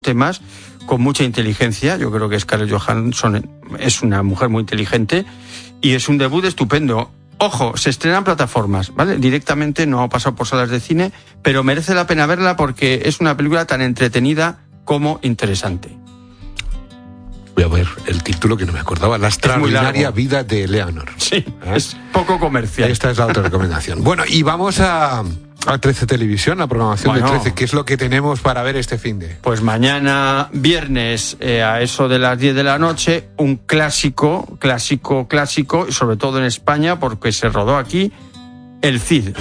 temas con mucha inteligencia. Yo creo que Scarlett Johansson es una mujer muy inteligente y es un debut estupendo. Ojo, se estrena en plataformas, ¿vale? Directamente no ha pasado por salas de cine, pero merece la pena verla porque es una película tan entretenida como interesante. Voy a ver el título que no me acordaba, La extraordinaria vida de Eleanor. Sí, es poco comercial. Esta es la otra recomendación. Bueno, y vamos a 13 Televisión, la programación de 13. ¿Qué es lo que tenemos para ver este finde? Pues mañana, viernes, a eso de las 10 de la noche, un clásico, y sobre todo en España, porque se rodó aquí, El Cid.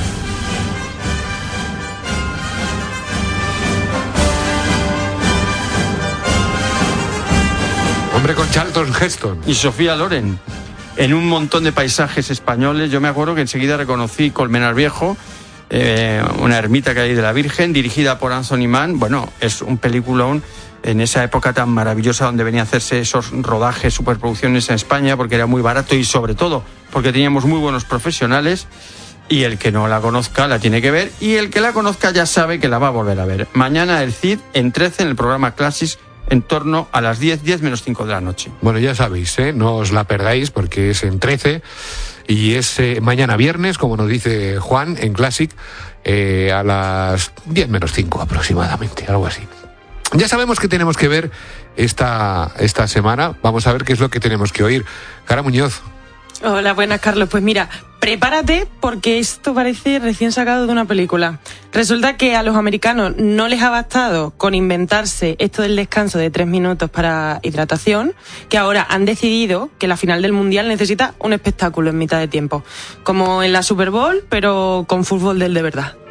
Hombre, con Charlton Heston. Y Sofía Loren. En un montón de paisajes españoles. Yo me acuerdo que enseguida reconocí Colmenar Viejo, una ermita que hay de la Virgen, dirigida por Anthony Mann. Bueno, es un peliculón en esa época tan maravillosa donde venía a hacerse esos rodajes, superproducciones en España, porque era muy barato y sobre todo porque teníamos muy buenos profesionales. Y el que no la conozca la tiene que ver, y el que la conozca ya sabe que la va a volver a ver. Mañana El Cid en 13 en el programa Classics, en torno a las 10 menos 5 de la noche. Bueno, ya sabéis, no os la perdáis porque es en 13 y es mañana viernes, como nos dice Juan, en Classic, a las 10 menos 5 aproximadamente, algo así. Ya sabemos que tenemos que ver esta semana. Vamos a ver qué es lo que tenemos que oír. Cara Muñoz. Hola, buenas, Carlos. Pues mira, prepárate porque esto parece recién sacado de una película. Resulta que a los americanos no les ha bastado con inventarse esto del descanso de 3 minutos para hidratación, que ahora han decidido que la final del Mundial necesita un espectáculo en mitad de tiempo. Como en la Super Bowl, pero con fútbol del de verdad.